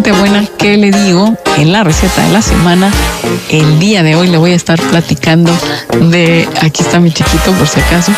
gente buena, ¿qué le digo? En la receta de la semana, el día de hoy le voy a estar platicando de, aquí está mi chiquito por si acaso,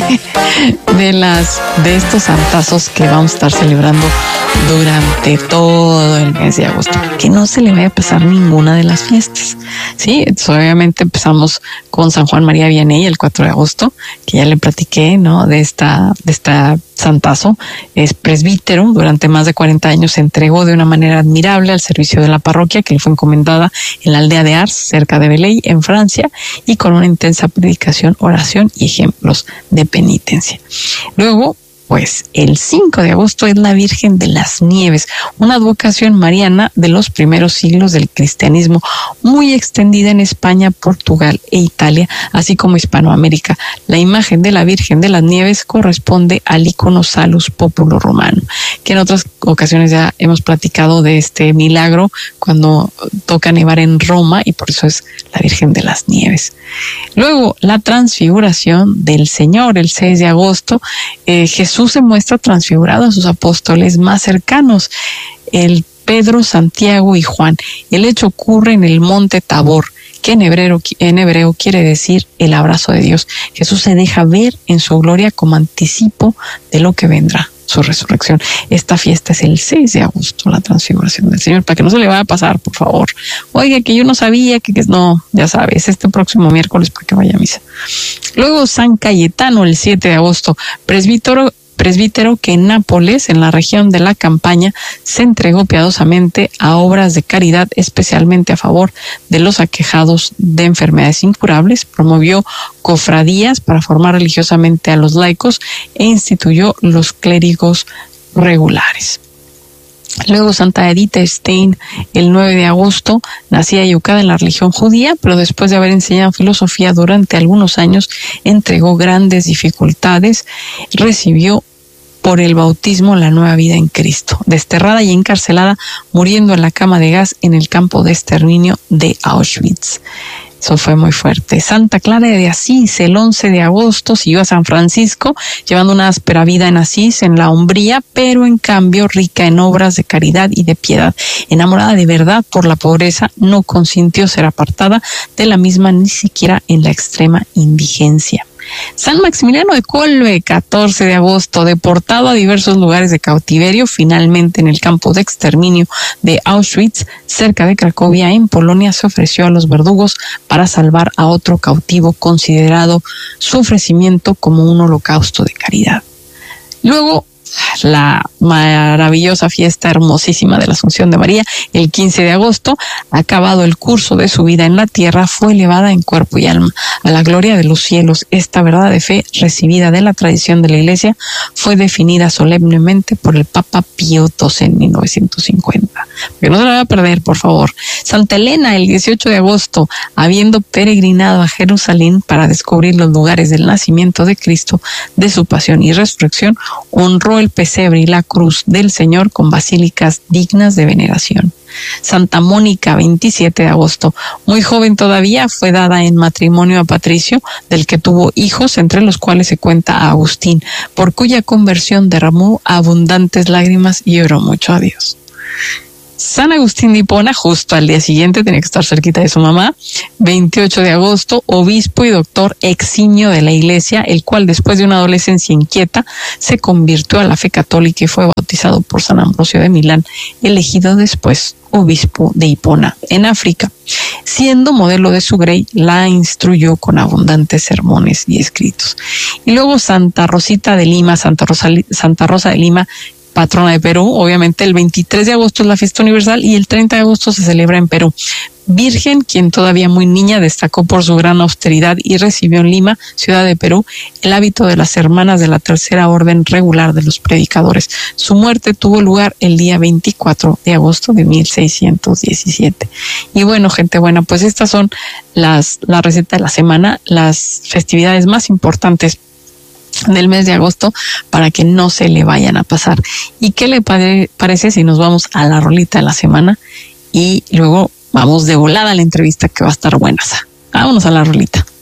de estos santazos que vamos a estar celebrando durante todo el mes de agosto. Que no se le vaya a pasar ninguna de las fiestas, ¿sí? Entonces, obviamente empezamos con San Juan María Vianney el 4 de agosto, que ya le platiqué, ¿no? De esta santazo. Es presbítero, durante más de 40 años se entregó de una manera admirable al servicio de la parroquia que le fue encomendada en la aldea de Ars, cerca de Velay, en Francia, y con una intensa predicación, oración y ejemplos de penitencia. Luego, pues el 5 de agosto es la Virgen de las Nieves, una advocación mariana de los primeros siglos del cristianismo, muy extendida en España, Portugal e Italia, así como Hispanoamérica. La imagen de la Virgen de las Nieves corresponde al icono Salus Populo romano, que en otras ocasiones ya hemos platicado de este milagro cuando toca nevar en Roma, y por eso es la Virgen de las Nieves. Luego, la transfiguración del Señor, el 6 de agosto, Jesús se muestra transfigurado a sus apóstoles más cercanos, el Pedro, Santiago y Juan. El hecho ocurre en el monte Tabor, que en hebreo quiere decir el abrazo de Dios. Jesús se deja ver en su gloria como anticipo de lo que vendrá, su resurrección. Esta fiesta es el 6 de agosto, la transfiguración del Señor, para que no se le vaya a pasar, por favor. Oiga, que yo no sabía que no, ya sabes, este próximo miércoles para que vaya a misa. Luego San Cayetano, el 7 de agosto, presbítero que en Nápoles, en la región de la Campania, se entregó piadosamente a obras de caridad, especialmente a favor de los aquejados de enfermedades incurables, promovió cofradías para formar religiosamente a los laicos e instituyó los clérigos regulares. Luego Santa Edith Stein, el 9 de agosto, nacida y educada en la religión judía, pero después de haber enseñado filosofía durante algunos años, entregó grandes dificultades, recibió por el bautismo la nueva vida en Cristo, desterrada y encarcelada, muriendo en la cama de gas en el campo de exterminio de Auschwitz. Eso fue muy fuerte. Santa Clara de Asís, el 11 de agosto, siguió a San Francisco, llevando una áspera vida en Asís, en la hombría, pero en cambio rica en obras de caridad y de piedad. Enamorada de verdad por la pobreza, no consintió ser apartada de la misma ni siquiera en la extrema indigencia. San Maximiliano de Kolbe, 14 de agosto, deportado a diversos lugares de cautiverio, finalmente en el campo de exterminio de Auschwitz, cerca de Cracovia, en Polonia, se ofreció a los verdugos para salvar a otro cautivo, considerado su ofrecimiento como un holocausto de caridad. Luego, la maravillosa fiesta hermosísima de la Asunción de María, el 15 de agosto, acabado el curso de su vida en la tierra, fue elevada en cuerpo y alma a la gloria de los cielos. Esta verdad de fe, recibida de la tradición de la Iglesia, fue definida solemnemente por el Papa Pío XII en 1950. Que no se la vaya a perder, por favor. Santa Elena, el 18 de agosto, habiendo peregrinado a Jerusalén para descubrir los lugares del nacimiento de Cristo, de su pasión y resurrección, honró el pesebre y la cruz del Señor con basílicas dignas de veneración. Santa Mónica, 27 de agosto, muy joven todavía, fue dada en matrimonio a Patricio, del que tuvo hijos, entre los cuales se cuenta a Agustín, por cuya conversión derramó abundantes lágrimas y oró mucho a Dios. San Agustín de Hipona, justo al día siguiente, tenía que estar cerquita de su mamá, 28 de agosto, obispo y doctor eximio de la Iglesia, el cual después de una adolescencia inquieta se convirtió a la fe católica y fue bautizado por San Ambrosio de Milán, elegido después obispo de Hipona, en África. Siendo modelo de su grey, la instruyó con abundantes sermones y escritos. Y luego Santa Rosita de Lima, Santa Rosa de Lima, patrona de Perú. Obviamente el 23 de agosto es la fiesta universal y el 30 de agosto se celebra en Perú. Virgen, quien todavía muy niña destacó por su gran austeridad y recibió en Lima, ciudad de Perú, el hábito de las hermanas de la Tercera Orden Regular de los Predicadores. Su muerte tuvo lugar el día 24 de agosto de 1617. Y bueno, gente buena, pues estas son la receta de la semana, las festividades más importantes del mes de agosto, para que no se le vayan a pasar. ¿Y qué le parece si nos vamos a la rolita de la semana y luego vamos de volada a la entrevista, que va a estar buena? Vámonos a la rolita.